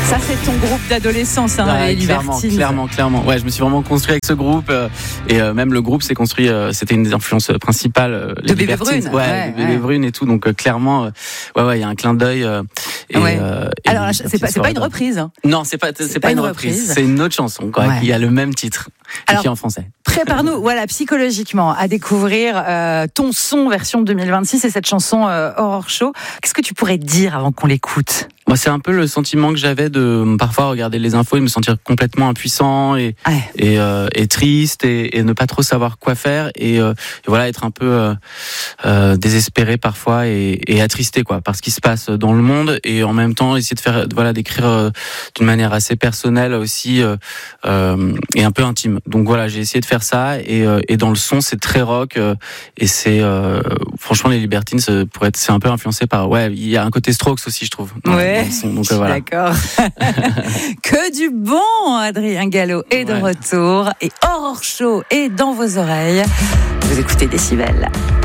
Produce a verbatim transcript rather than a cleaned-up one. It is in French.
Ça, c'est ton groupe d'adolescence, hein, Ouais, les clairement, Libertines. clairement, clairement. Ouais, je me suis vraiment construit avec ce groupe euh, et euh, même le groupe s'est construit. Euh, c'était une des influences principales. Euh, les De Bébé Libertines. Brune. Ouais, Ouais, de Bébé ouais. Brune et tout. Donc euh, clairement, euh, ouais, ouais, il y a un clin d'œil. Euh, et, Ouais. euh, et Alors, les c'est pas, c'est pas une Libertines reprise. Hein. Non, c'est pas, c'est, C'est pas, pas une une reprise. reprise. C'est une autre chanson, quoi, Ouais. qui a le même titre, Alors, écrit en français. Prépare-nous, voilà, psychologiquement, à découvrir euh, ton son version deux mille vingt-six et cette chanson euh, Horror Show. Qu'est-ce que tu pourrais dire avant qu'on l'écoute ? Moi, c'est un peu le sentiment que j'avais de parfois regarder les infos et me sentir complètement impuissant et Ouais. et, euh, et triste et, et ne pas trop savoir quoi faire et, euh, et voilà, être un peu euh, euh, désespéré parfois et, et attristé, quoi, par ce qui se passe dans le monde, et en même temps essayer de faire, voilà, d'écrire euh, d'une manière assez personnelle aussi euh, euh, et un peu intime. Donc voilà, j'ai essayé de faire ça et, euh, et dans le son c'est très rock euh, et c'est euh, franchement les Libertines c'est, pour être, c'est un peu influencé par, ouais, il y a un côté Strokes aussi, je trouve, dans, Ouais. dans le son. Donc euh, voilà. D'accord. Que du bon, Adrien Gallo est de Ouais. retour et Horror Show est dans vos oreilles. Vous écoutez Décibel.